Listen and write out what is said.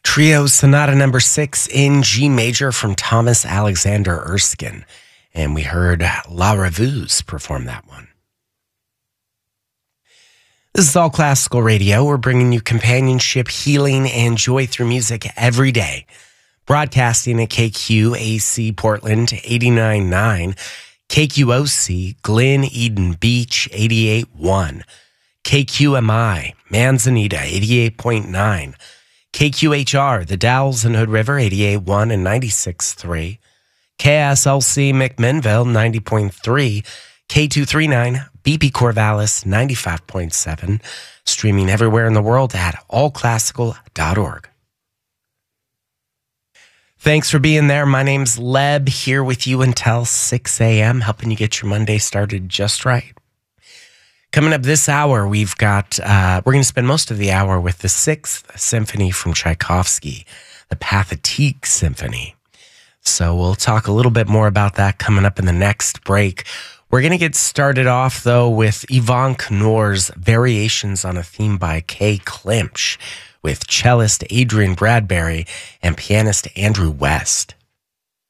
Trio Sonata number 6 in G major from Thomas Alexander Erskine. And we heard La Revues perform that one. This is All Classical Radio. We're bringing you companionship, healing, and joy through music every day. Broadcasting at KQAC Portland 89.9, KQOC Glen Eden Beach 88.1, KQMI Manzanita 88.9, KQHR The Dalles and Hood River 88.1 and 96.3, KSLC McMinnville 90.3, K239 BP Corvallis 95.7, streaming everywhere in the world at allclassical.org. Thanks for being there. My name's Leb, here with you until 6 a.m., helping you get your Monday started just right. Coming up this hour, we're going to spend most of the hour with the 6th Symphony from Tchaikovsky, the Pathétique Symphony. So we'll talk a little bit more about that coming up in the next break. We're going to get started off, though, with Yvonne Knorr's Variations on a Theme by Kay Klimsch, with cellist Adrian Bradbury and pianist Andrew West.